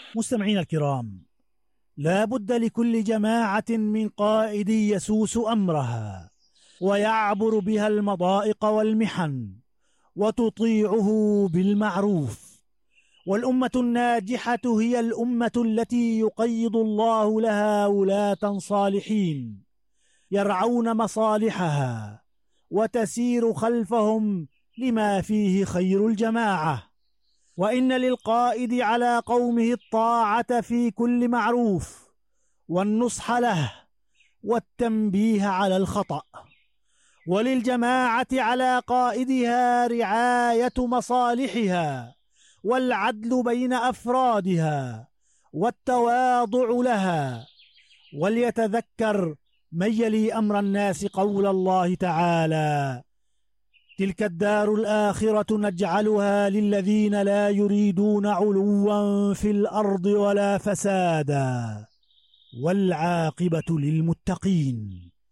مستمعينا الكرام، لا بد لكل جماعة من قائد يسوس أمرها ويعبر بها المضائق والمحن وتطيعه بالمعروف. والأمة الناجحة هي الأمة التي يقيض الله لها ولاة صالحين يرعون مصالحها وتسير خلفهم لما فيه خير الجماعة. وإن للقائد على قومه الطاعة في كل معروف والنصح له والتنبيه على الخطأ، وللجماعة على قائدها رعاية مصالحها والعدل بين أفرادها والتواضع لها. وليتذكر من يلي أمر الناس قول الله تعالى: تلك الدار الآخرة نجعلها للذين لا يريدون علوا في الأرض ولا فسادا والعاقبة للمتقين.